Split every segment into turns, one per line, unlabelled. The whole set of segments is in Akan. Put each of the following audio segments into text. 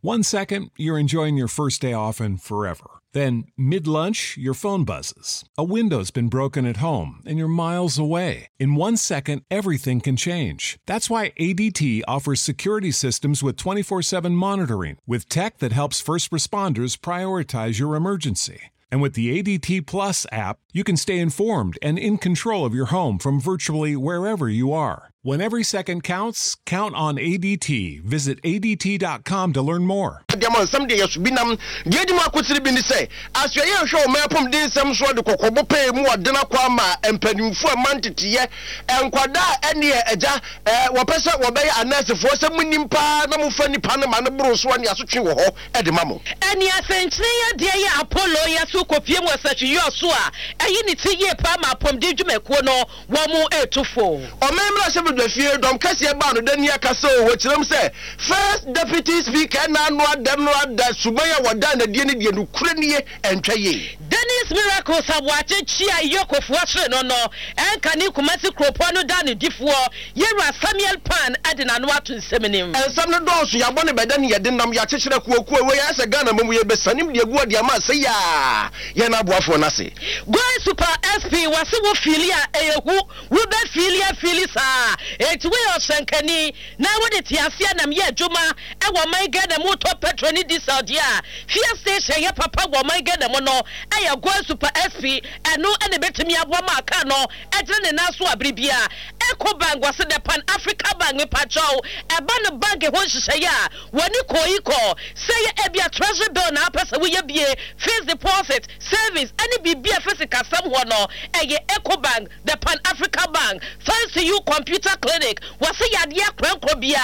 1 second, you're enjoying your first day off and forever. Then, mid-lunch, your phone buzzes. A window's been broken at home, and you're miles away. In 1 second, everything can change. That's why ADT offers security systems with 24/7 monitoring, with tech that helps first responders prioritize your emergency. And with the ADT Plus app, you can stay informed and in control of your home from virtually wherever you are. When every second counts, count on ADT. Visit ADT.com to learn more.
Someday you should be nam. Get him up with the say. As you show me from this, some sort of cocoa pay more than a quama and penny for a month and quada any eja, wapesa wabay and nurse for some winning pa, no funny panama, and bros one yasuchi at the mammo.
And yes, and dear Apollo Yasuko Pium was such a Yosua, and you need to ye Pama from Dijumekono, 1 more 8 to 4. Or member the fear don't cast your bound, then Yakaso, which them say. First Deputy Speaker, Nanwa, Denwa, that Subaya were done at the end of Ukraine and Chaye. Dennis Miracles have watched Chia Yoko Fortune or no, and can you commence Cropano down in Diffua, Yera Samuel Pan at an Anwatu Seminim. And some of those you are born by then, you didn't know your teacher who as a gun and we have been sending your word, Yama say, ya, Yana for Nasi. Go Super SP was so filia, who will be filia Phyllis. It's way of Sankani. Now, what it's Yasianam Ye Juma, and what my get a motor petroni this out here. Fear station, ya papa, what my get a mono, I go Super SP, and no any better me a wama cano, and then an aswa bribia. Eco Bank was in the Pan Africa Bank with Pacho, a ban of bank in Honshaya, when you call, say Ebia treasure bill now, pass away be face deposit, service, any be a physical someone or a Eco Bank, the Pan Africa Bank, thanks to you, computer clinic was a yadia crankobia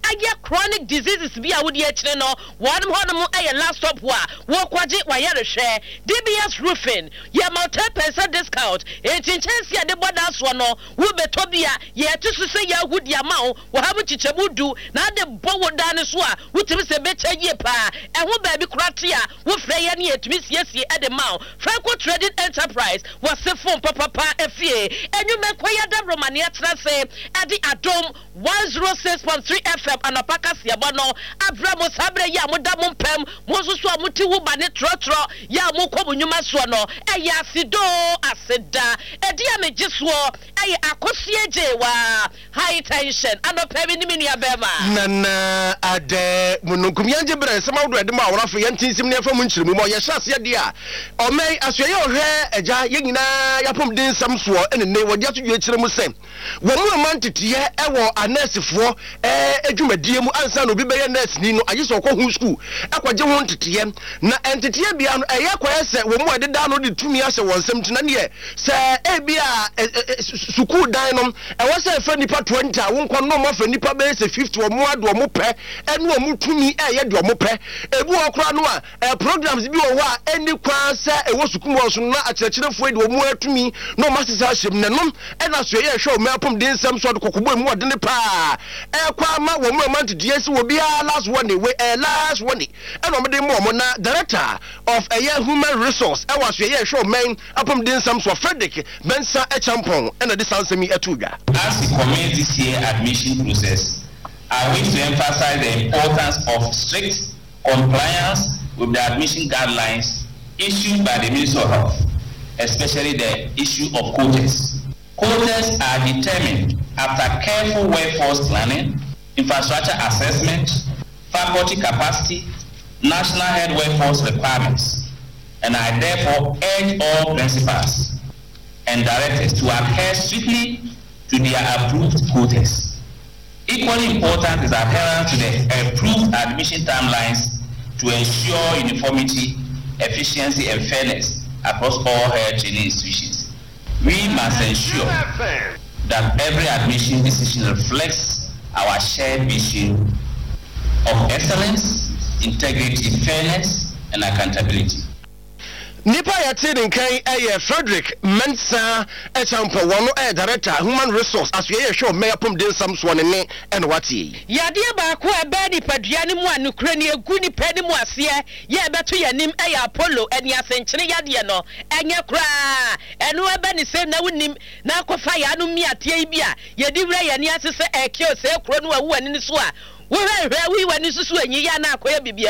a chronic diseases be a would yet no one a laptop walk wajit wire share DBS roofing ya multi percent discount 18 chance ya de bodas one will be tobia ya to say ya would ya mount will have chichebudu na de bow daniswa which is a better ye pa and who baby cratia will fray any at miss yes at the mount Franco Trading Enterprise was the phone papa FA and you make quite Romania say at the Atom 106.3 FM and a Pacas Yabano, Abramo Sabre Yamudamum Pem, Mosuswa Mutiwu Banet Trotro, Yamuko Numaswano, a Yasido, Aseda, a Diame Jiswo, a Akosia Jewa, high tension, and a Pemininia Bema. Nana Ade Munukumyanjabra, some of the Mara for Yantisim from Munchum, Yashas Yadia, or may as your hair, a Jayina Yapum Din some swore, and the name of Yatu. When we wanted to hear a nurse for a Jumadium answer no be a nurse Nino, I just who school. I just wanted to hear na entity beyond a yakwa said when we did download 2 years or 17 years. Sir, Abia Suku Dynam, I was a funny part 20, I won't come no more for Nipa base 50 or more do a mope, and no more to me a do a mope. A book cranua, a programs be a any class, a was Sukumo, a church of way do more to me, no master's hashim, and I say, show me up from some sort of cocoa more than the pa. A quama woman to DS will be our last one day, last one day. And I'm the moment director of a young human resource. I was a show man up from some sort of Frederick Bensa a champon and a distance me a tuga.
As we commence this year admission process, I wish to emphasize the importance of strict compliance with the admission guidelines issued by the Ministry of Health, especially the issue of quotas. Quotas are determined after careful workforce planning, infrastructure assessment, faculty capacity, national head workforce requirements, and I therefore urge all principals and directors to adhere strictly to their approved quotas. Equally important is adherence to the approved admission timelines to ensure uniformity, efficiency, and fairness across all higher training institutions. We must ensure that every admission decision reflects our shared vision of excellence, integrity, fairness, and accountability.
Nipa Yatin Kay Frederick Mensa Echampo, one director, human resource, as we show Mayor Pum Din some swan and what ye. Yadia Baku, a baby Padianimo, Ukrainian Guni Pedimoasia, ye better your name Apollo, and Yasenchini Yadiano, and your cry, and no Benny said no name, Nakofaya, Numia, Tabia, Yadira, and Yasser, a kio, say, Cronua, one in the swa. We were when this is when Yana Quabi.